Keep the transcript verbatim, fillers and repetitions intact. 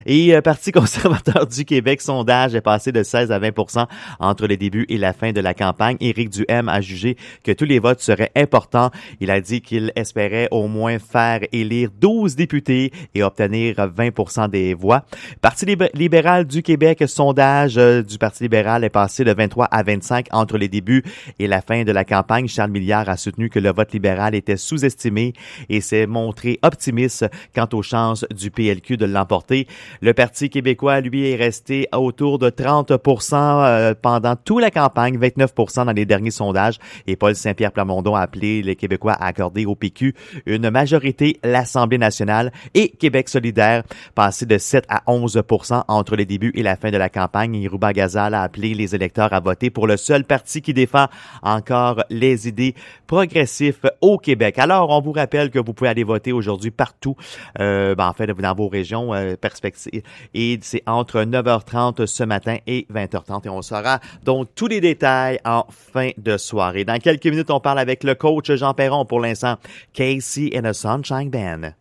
Et euh, Parti conservateur du Québec, sondage est passé de seize à vingt pour cent entre le début et la fin de la campagne. Éric Duhem a jugé que tous les votes seraient importants. Il a dit qu'il espérait au moins faire élire douze députés et obtenir vingt pour cent des voix. Parti libéral du Québec, sondage euh, du Parti libéral est passé de vingt-trois à vingt-cinq entre les débuts et la fin de la campagne. Charles Milliard a soutenu que le vote libéral était sous-estimé et s'est montré optimiste quant aux chances du P L Q de l'emporter. Le Parti québécois, lui, est resté autour de trente pour cent euh, pendant toute la campagne, vingt-neuf pour cent dans les derniers sondages. Et Paul Saint-Pierre Plamondon a appelé les Québécois à accorder au P Q une majorité, l'Assemblée nationale et Québec solidaire, passé de sept à onze pour cent entre les débuts et la fin de la campagne. Et Ruben Gazal a appelé les électeurs à voter pour le seul parti qui défend encore les idées progressives au Québec. Alors, on vous rappelle que vous pouvez aller voter aujourd'hui partout, euh, ben, en fait, dans vos régions, euh, perspectives. Et c'est entre neuf heures trente ce matin et vingt heures trente. Et on saura donc tous les détails en fin de soirée. Dans quelques minutes, on parle avec le coach Jean Perron pour l'instant. Casey and the Sunshine Band.